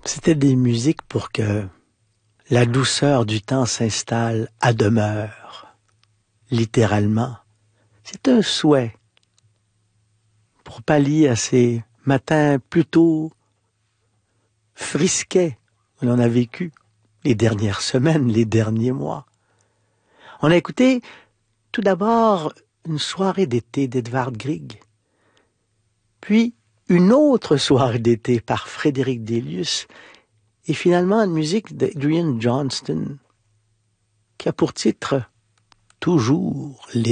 C'était des musiques pour que la douceur du temps s'installe à demeure. Littéralement. C'est un souhait pour pallier à ces matins plutôt frisquets que l'on a vécu les dernières semaines, les derniers mois. On a écouté tout d'abord une soirée d'été d'Edvard Grieg, puis une autre soirée d'été par Frédéric Delius, et finalement une musique d'Adrian Johnston qui a pour titre « Toujours l'été ».